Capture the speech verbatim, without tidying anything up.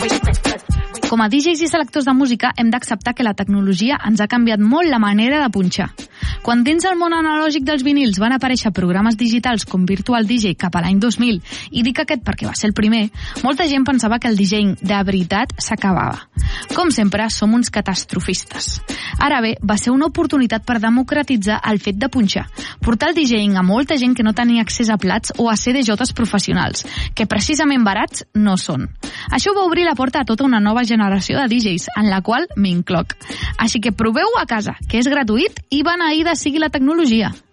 Com a D Js i selectors de música hem d'acceptar que la tecnologia ens ha canviat molt la manera de punxar. Quan dins el món analògic dels vinils van aparèixer programes digitals com Virtual D J cap a l'any dos mil, i dic aquest perquè va ser el primer, molta gent pensava que el DJing de veritat s'acabava. Com sempre, som uns catastrofistes. Ara bé, va ser una oportunitat per democratitzar el fet de punxar, portar el DJing a molta gent que no tenia accés a plats o a C D Js professionals, que precisament barats no són. Això va obrir la porta a tota una nova generació de D Js, en la qual m'incloc. Així que proveu a casa, que és gratuït i beneïda sigui la tecnologia.